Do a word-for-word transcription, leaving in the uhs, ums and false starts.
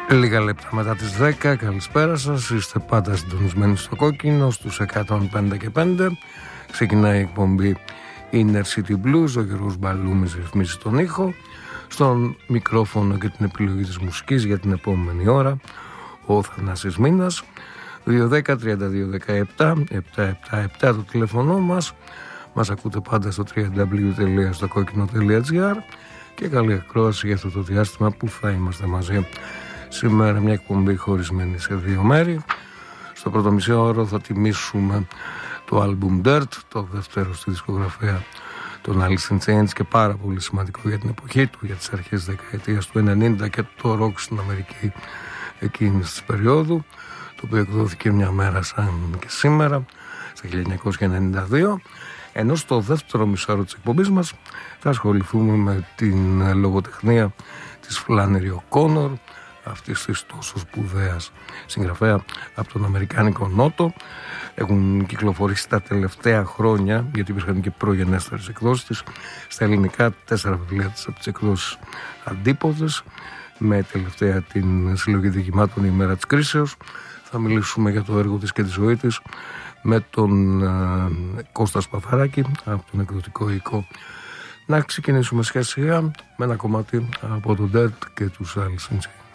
Λίγα λεπτά μετά τις δέκα, καλησπέρα σας. Είστε πάντα συντονισμένοι στο κόκκινο, στους εκατόν πέντε και πέντε. Ξεκινάει η εκπομπή Inner City Blues. Ο Γιώργος Μπαλούμης ρυθμίζει τον ήχο. Στον μικρόφωνο και την επιλογή της μουσικής για την επόμενη ώρα ο Θανάσης Μίνας. Δύο δέκα τριάντα δύο δεκαεπτά επτακόσια εβδομήντα επτά το τηλέφωνο μας. Μας ακούτε πάντα στο double-u double-u double-u τελεία στο κόκκινο τελεία τζι άρ και καλή ακρόαση για αυτό το διάστημα που θα είμαστε μαζί. Σήμερα μια εκπομπή χωρισμένη σε δύο μέρη. Στο πρώτο μισή όρο θα τιμήσουμε το album Dirt, το δεύτερο στη δισκογραφία των Alice in Chains και πάρα πολύ σημαντικό για την εποχή του, για τις αρχές της δεκαετίας του ενενήντα και το ροκ στην Αμερική εκείνης της περίοδου, το οποίο εκδόθηκε μια μέρα σαν και σήμερα, στα χίλια εννιακόσια ενενήντα δύο. Ενώ στο δεύτερο μισάρο της εκπομπής μας θα ασχοληθούμε με την λογοτεχνία της Flannery O'Connor, αυτής της τόσο σπουδαίας συγγραφέα από τον Αμερικάνικο Νότο. Έχουν κυκλοφορήσει τα τελευταία χρόνια, γιατί υπήρχαν και προγενέστερες εκδόσεις της, στα ελληνικά τέσσερα βιβλία της από τις εκδόσεις Αντίποδες, με τελευταία την συλλογή διηγημάτων «Η μέρα της κρίσεως». Θα μιλήσουμε για το έργο της και τη ζωή της με τον ε, Κώστα Σπαθαράκη από τον εκδοτικό οίκο. Να ξεκινήσουμε σιγά σιγά με ένα κομμάτι από τον Dirt και τους Alice in Chains.